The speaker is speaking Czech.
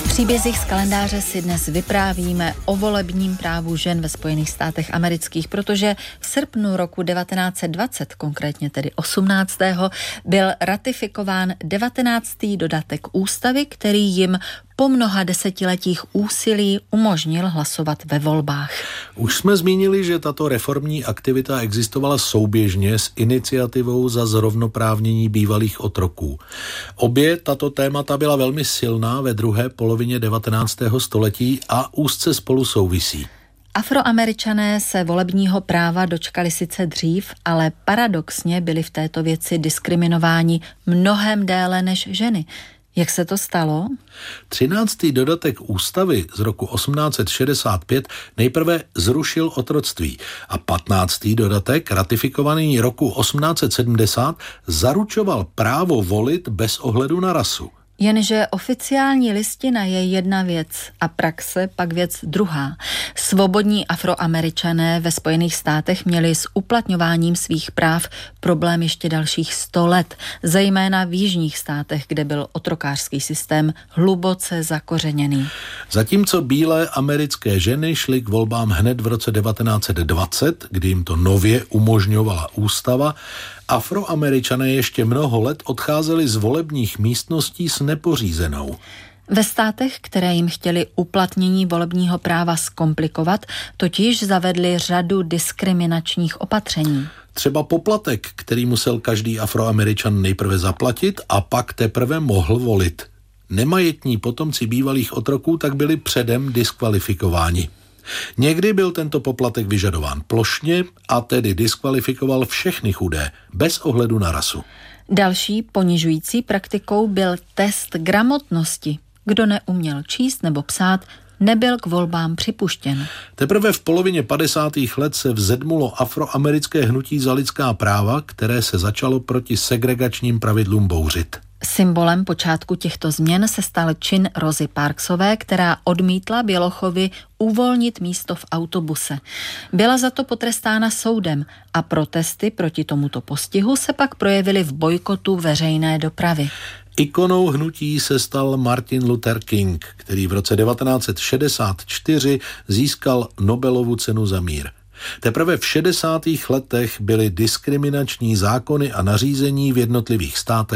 příbězích z kalendáře si dnes vyprávíme o volebním právu žen ve Spojených státech amerických, protože v srpnu roku 1920, konkrétně tedy 18., byl ratifikován 19. dodatek ústavy, který jim po mnoha desetiletích úsilí umožnil hlasovat ve volbách. Už jsme zmínili, že tato reformní aktivita existovala souběžně s iniciativou za zrovnoprávnění bývalých otroků. Obě tato témata byla velmi silná ve druhé polovině 19. století a úzce spolu souvisí. Afroameričané se volebního práva dočkali sice dřív, ale paradoxně byli v této věci diskriminováni mnohem déle než ženy. Jak se to stalo? 13. dodatek ústavy z roku 1865 nejprve zrušil otroctví a 15. dodatek, ratifikovaný roku 1870, zaručoval právo volit bez ohledu na rasu. Jenže oficiální listina je jedna věc a praxe pak věc druhá. Svobodní Afroameričané ve Spojených státech měli s uplatňováním svých práv problém ještě dalších 100 let, zejména v jižních státech, kde byl otrokářský systém hluboce zakořeněný. Zatímco bílé americké ženy šly k volbám hned v roce 1920, kdy jim to nově umožňovala ústava, Afroameričané ještě mnoho let odcházeli z volebních místností s nepořízenou. Ve státech, které jim chtěli uplatnění volebního práva zkomplikovat, totiž zavedli řadu diskriminačních opatření. Třeba poplatek, který musel každý Afroameričan nejprve zaplatit a pak teprve mohl volit. Nemajetní potomci bývalých otroků tak byli předem diskvalifikováni. Někdy byl tento poplatek vyžadován plošně a tedy diskvalifikoval všechny chudé, bez ohledu na rasu. Další ponižující praktikou byl test gramotnosti. Kdo neuměl číst nebo psát, nebyl k volbám připuštěn. Teprve v polovině 50. let se vzedmulo afroamerické hnutí za lidská práva, které se začalo proti segregačním pravidlům bouřit. Symbolem počátku těchto změn se stal čin Rozy Parksové, která odmítla bělochovi uvolnit místo v autobuse. Byla za to potrestána soudem a protesty proti tomuto postihu se pak projevily v bojkotu veřejné dopravy. Ikonou hnutí se stal Martin Luther King, který v roce 1964 získal Nobelovu cenu za mír. Teprve v 60. letech byly diskriminační zákony a nařízení v jednotlivých státech